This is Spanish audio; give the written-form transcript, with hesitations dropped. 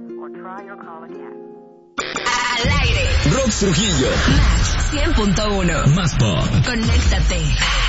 Al aire. Rox Trujillo. Más 100.1. Más pop. Conéctate.